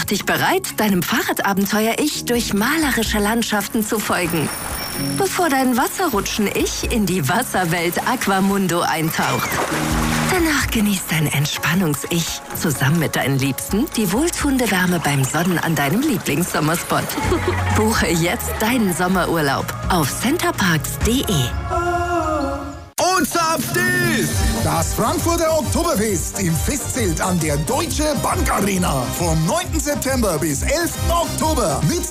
dich bereit, deinem Fahrradabenteuer-Ich durch malerische Landschaften zu folgen, bevor dein Wasserrutschen-Ich in die Wasserwelt Aquamundo eintaucht. Danach genießt dein Entspannungs-Ich zusammen mit deinen Liebsten die wohltuende Wärme beim Sonnen an deinem Lieblingssommerspot. Buche jetzt deinen Sommerurlaub auf centerparks.de. Und zapft ist das Frankfurter Oktoberfest im Festzelt an der Deutsche Bank Arena vom 9. September bis 11. Oktober mit